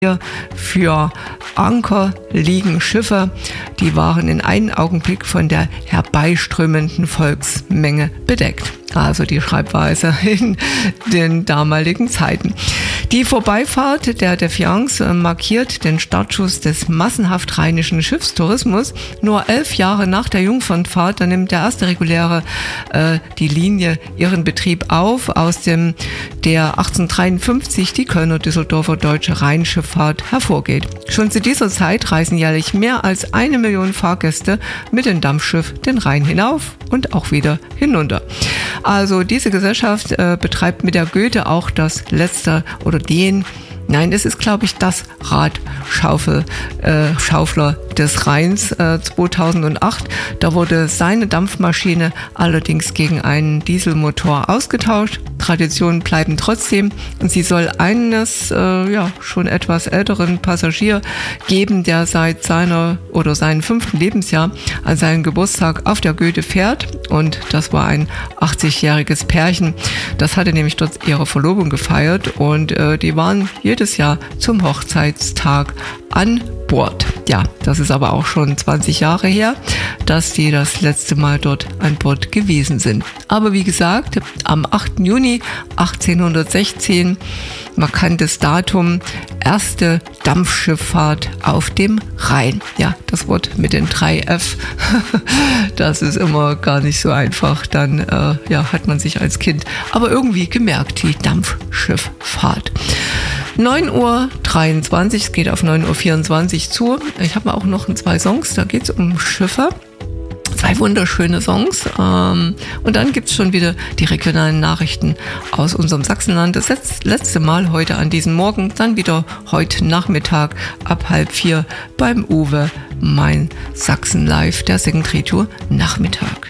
für Anker liegen Schiffe, die waren in einem Augenblick von der herbeiströmenden Volksmenge bedeckt. Also die Schreibweise in den damaligen Zeiten. Die Vorbeifahrt der Defiance markiert den Startschuss des massenhaft rheinischen Schiffstourismus. Nur 11 Jahre nach der Jungfernfahrt, da nimmt der erste reguläre die Linie ihren Betrieb auf, aus dem der 1853 die Kölner Düsseldorfer Deutsche Rheinschifffahrt hervorgeht. Schon zu dieser Zeit reisen jährlich mehr als 1 Million Fahrgäste mit dem Dampfschiff den Rhein hinauf und auch wieder hinunter. Also diese Gesellschaft betreibt mit der Goethe auch das letzte oder es ist, glaube ich, das Radschaufler des Rheins 2008. Da wurde seine Dampfmaschine allerdings gegen einen Dieselmotor ausgetauscht. Traditionen bleiben trotzdem. Und sie soll eines schon etwas älteren Passagier geben, der seit seinem 5. Lebensjahr an seinem Geburtstag auf der Goethe fährt. Und das war ein 80-jähriges Pärchen. Das hatte nämlich dort ihre Verlobung gefeiert und die waren jedes Jahr zum Hochzeitstag an Bord. Ja, das ist aber auch schon 20 Jahre her, dass die das letzte Mal dort an Bord gewesen sind. Aber wie gesagt, am 8. Juni 1816, markantes Datum, erste Dampfschifffahrt auf dem Rhein. Ja, das Wort mit den 3 F, das ist immer gar nicht so einfach. Dann hat man sich als Kind aber irgendwie gemerkt, die Dampfschifffahrt. 9:23 Uhr, es geht auf 9:24 Uhr zu. Ich habe auch noch 2 Songs, da geht es um Schiffe. 2 wunderschöne Songs. Und dann gibt es schon wieder die regionalen Nachrichten aus unserem Sachsenland. Das letzte Mal heute an diesem Morgen, dann wieder heute Nachmittag ab 3:30 beim Uwe, mein Sachsen Live, der Second Retour Nachmittag.